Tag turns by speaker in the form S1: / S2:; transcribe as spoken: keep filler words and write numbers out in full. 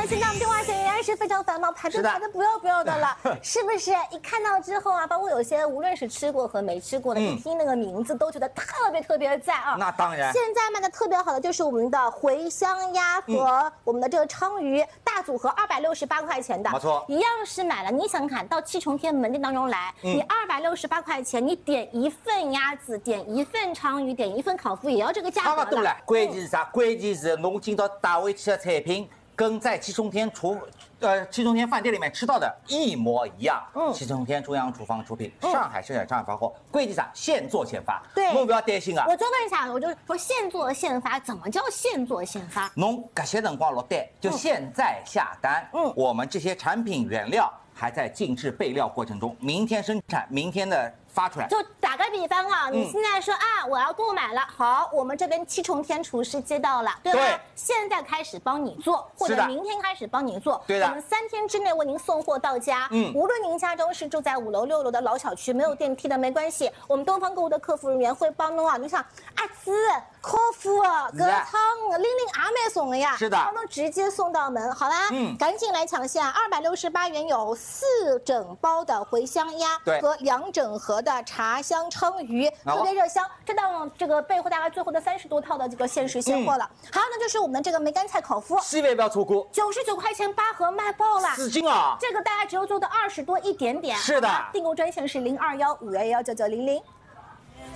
S1: 呢，现在我们电话线仍然是非常繁忙，排队排的不要不要的了，是不是？一看到之后啊，包括有些无论是吃过和没吃过的，一听那个名字都觉得特别特别赞啊。
S2: 那当然，
S1: 现在卖的特别好的就是我们的茴香鸭和我们的这个鲳鱼大组合，二百六十八块钱的，
S2: 没错，
S1: 一样是买了。你想看到七重天门店当中来，你二百六十八块钱，你点一份鸭子，点一份鲳鱼，点一份烤麸，也要这个价格了。
S2: 差不多了，关键是啥？关键是侬今朝带回去的产品。 跟在七重天厨，呃，七重天饭店里面吃到的一模一样。嗯，七重天中央厨房出品，上海生产上海发货，关键啥？现做现发。
S1: 对，
S2: 侬不要担心啊。
S1: 我就问一下，我就说现做现发，怎么叫现做现发？
S2: 侬这些辰光落单，就现在下单。嗯，我们这些产品原料还在静置备料过程中，明天生产，明天的。 发出来，
S1: 就打个比方啊，你现在说、嗯、啊，我要购买了，好，我们这边七重天厨师接到了，对吧？对，现在开始帮你做，或者明天开始帮你做，
S2: 对的，
S1: 我们三天之内为您送货到家。嗯，无论您家中是住在五楼、六楼的老小区，没有电梯的没关系，我们东方购物的客服人员会帮侬啊，你想阿姊、客服、格汤、玲玲阿妹送的呀，
S2: 是的，
S1: 帮侬直接送到门，好啦，嗯，赶紧来抢下，二百六十八元有四整包的茴香鸭，
S2: 对，
S1: 和两整盒。 的茶香鲳鱼特别热销，这档这个备货大概最后的三十多套的这个限时现货了。嗯、还有呢，就是我们的这个梅干菜烤麸，
S2: 千万不要错过，
S1: 九十九块钱八盒卖爆了，
S2: 四斤啊！
S1: 这个大概只有做的二十多一点点。
S2: 是的，
S1: 订购专线是零二幺五幺幺九九零零。